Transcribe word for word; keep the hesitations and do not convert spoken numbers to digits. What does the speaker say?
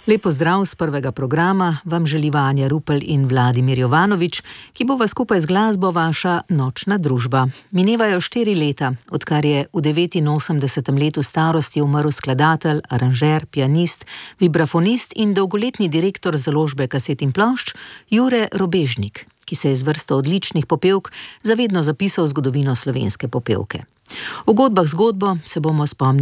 Lep pozdrav z prvega programa vam želiva Anja Rupel in Vladimir Jovanovič, ki bova skupaj z glasbo vaša nočna družba. Minevajo štiri leta, odkar je v devetinosemdesetem letu starosti umrl skladatelj, aranžer, pianist, vibrafonist in dolgoletni direktor založbe kaset in plošč Jure Robežnik, ki se je z vrsto odličnih popevk zavedno zapisal v zgodovino slovenske popevke. V Godbah zgodbo se bomo spomnili